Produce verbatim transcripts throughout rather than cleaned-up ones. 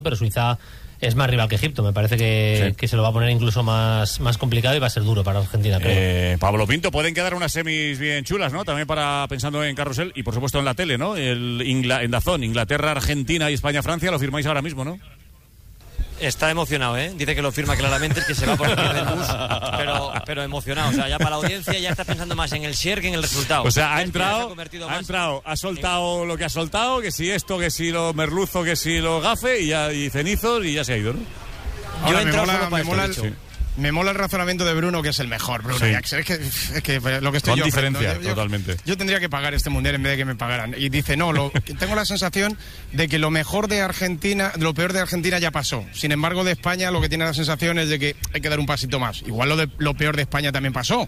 pero Suiza es más rival que Egipto. Me parece que, sí. que se lo va a poner incluso más, más complicado y va a ser duro para Argentina. Eh, Pablo Pinto, pueden quedar unas semis bien chulas, ¿no? También para pensando en Carrusel y por supuesto en la tele, ¿no? El Ingla, en Dazón, Inglaterra, Argentina y España-Francia, lo firmáis ahora mismo, ¿no? Está emocionado, ¿eh? Dice que lo firma claramente, es que se va por el del bus, pero, pero emocionado. O sea, ya para la audiencia ya está pensando más en el share que en el resultado. O sea, ha entrado, ha, ha entrado, ha soltado lo que ha soltado, que si esto, que si lo merluzo, que si lo gafe y, ya, y cenizos y ya se ha ido, ¿no? Yo he entrado solo para mola, esto, me, mola el, me mola el razonamiento de Bruno, que es el mejor, Bruno. Sí. Es, que, es que lo que estoy Con yo diferencia, yo, totalmente. Yo, yo tendría que pagar este mundial en vez de que me pagaran. Y dice, no, lo, tengo la sensación de que lo mejor de Argentina, lo peor de Argentina ya pasó. Sin embargo, de España lo que tiene la sensación es de que hay que dar un pasito más. Igual lo, de, lo peor de España también pasó.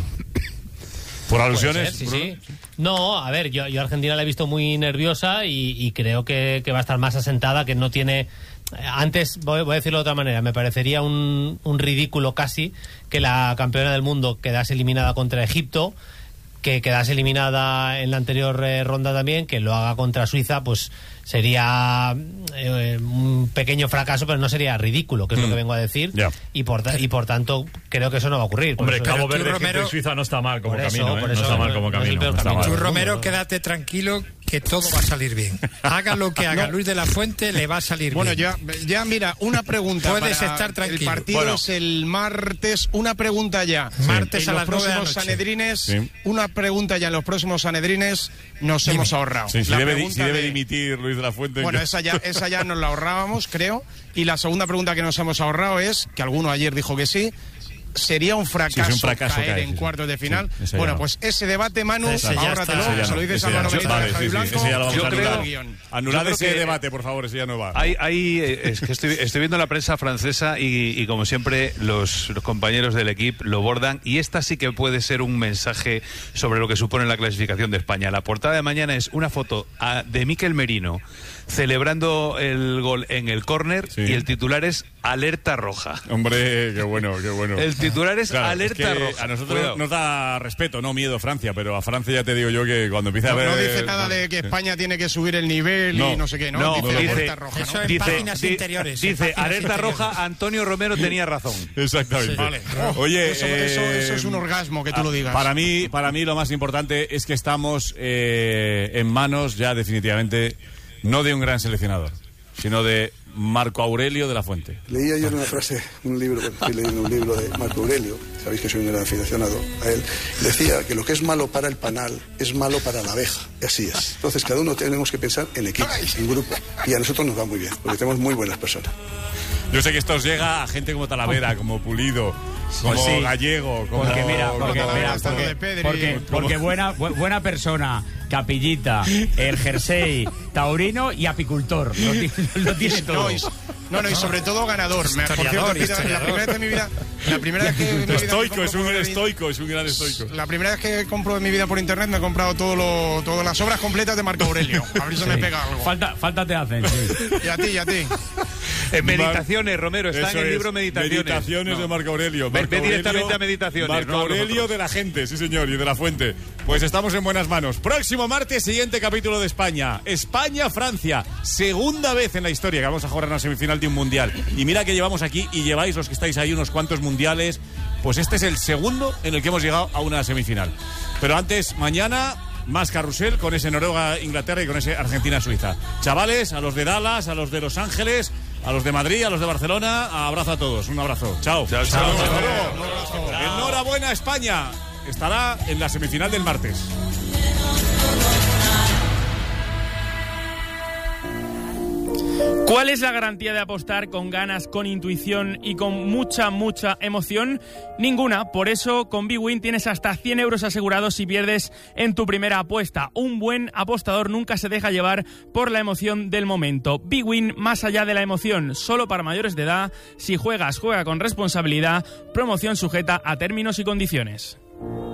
¿Por alusiones? Ser, sí, sí. No, a ver, yo, yo a Argentina la he visto muy nerviosa y, y creo que, que va a estar más asentada, que no tiene... Antes, voy, voy a decirlo de otra manera, me parecería un, un ridículo casi que la campeona del mundo quedase eliminada contra Egipto, que quedase eliminada en la anterior eh, ronda también, que lo haga contra Suiza, pues sería eh, un pequeño fracaso, pero no sería ridículo, que es mm. lo que vengo a decir. Yeah. Y, por, y por tanto, creo que eso no va a ocurrir. Hombre, eso, Cabo Verde, Romero, y Suiza no está mal como eso, camino, ¿eh? No eso, está mal como no camino. No está camino. Tú, Romero, quédate tranquilo, que todo va a salir bien. Haga lo que haga no. Luis de la Fuente, le va a salir bueno, bien. Bueno, ya, ya mira, una pregunta. Puedes para estar tranquilo. El partido bueno. es el martes. Una pregunta ya. Sí. Martes en a los las nueve de la próximos noche. Sanedrines. Sí. Una pregunta ya en los próximos Sanedrines nos Dime. hemos ahorrado. Sí, si, la debe, pregunta si debe de... dimitir Luis de la Fuente. Bueno, que... esa ya, esa ya nos la ahorrábamos, creo. Y la segunda pregunta que nos hemos ahorrado es, que alguno ayer dijo que sí, ¿sería un fracaso, sí, un fracaso caer cae, en sí, cuartos de final? Sí, bueno, ya pues ese debate, Manu, Ese ya ahórratelo, está, se lo dices ese a ya Manu no. Benito Vale, de Javi sí, sí, Blanco. ese ya lo vamos Yo a creo- anular. Anulad ese que debate, por favor, ese ya no va. Hay, hay, es que estoy, estoy viendo la prensa francesa y, y como siempre los, los compañeros del equipo lo bordan, y esta sí que puede ser un mensaje sobre lo que supone la clasificación de España. La portada de mañana es una foto a, de Mikel Merino celebrando el gol en el córner, sí. y el titular es alerta roja. Hombre, qué bueno, qué bueno. El titular es Claro, alerta es que roja. a nosotros Cuidado. nos da respeto, no miedo Francia, pero a Francia ya te digo yo que cuando empieza No, a ver... no dice nada de que España tiene que subir el nivel No. y no sé qué, ¿no? No, dice, dice- alerta roja, ¿no? Eso en Dice, páginas di- interiores. en dice páginas alerta interiores. roja, Antonio Romero tenía razón. Exactamente. Sí. Vale. Oye, Eso, eso, eh, eso es un orgasmo que tú ah, lo digas. Para mí, para mí lo más importante es que estamos eh, en manos ya definitivamente no de un gran seleccionador, sino de Marco Aurelio de la Fuente. Leí ayer una frase, un libro, estoy leyendo un libro de Marco Aurelio, sabéis que soy un gran aficionado a él, decía que lo que es malo para el panal es malo para la abeja, y así es. Entonces cada uno tenemos que pensar en equipo, en grupo, y a nosotros nos va muy bien, porque tenemos muy buenas personas. Yo sé que esto os llega a gente como Talavera, como Pulido, como Pues sí. Gallego, como... Porque mira, porque, como- mira, como porque, de Pedri. porque, porque buena, bu- buena persona, capillita, el jersey, taurino y apicultor. Lo, ti- lo tiene todo. No, y, no, no, y sobre todo ganador. Me- Por cierto, Historiador, Pita, la historiador. primera vez de mi vida, la primera vez que en mi vida Estoico, me es un compro gran por- estoico, es un gran estoico. La primera vez que compro en mi vida por internet me he comprado todo lo, todas las obras completas de Marco Aurelio. A ver si me pega algo. Falta, falta te hacen, sí. Y a ti, y a ti. En Meditaciones, Romero, está Eso en el es, libro Meditaciones. Meditaciones No. de Marco Aurelio. Ve- Marco ve Aurelio- directamente a Meditaciones, Marco no a Aurelio nosotros. de la gente, sí señor, y de la Fuente. Pues estamos en buenas manos. Próximo martes, siguiente capítulo de España. España-Francia. Segunda vez en la historia que vamos a jugar en una semifinal de un mundial. Y mira que llevamos aquí, y lleváis los que estáis ahí unos cuantos mundiales. Pues este es el segundo en el que hemos llegado a una semifinal. Pero antes, mañana... más carrusel con ese Noruega-Inglaterra y con ese Argentina-Suiza. Chavales, a los de Dallas, a los de Los Ángeles, a los de Madrid, a los de Barcelona, abrazo a todos. Un abrazo. Chao. Chao, chao. Hasta luego. Enhorabuena, España. Estará en la semifinal del martes. ¿Cuál es la garantía de apostar con ganas, con intuición y con mucha, mucha emoción? Ninguna. Por eso, con bwin tienes hasta cien euros asegurados si pierdes en tu primera apuesta. Un buen apostador nunca se deja llevar por la emoción del momento. bwin, más allá de la emoción, solo para mayores de edad. Si juegas, juega con responsabilidad. Promoción sujeta a términos y condiciones.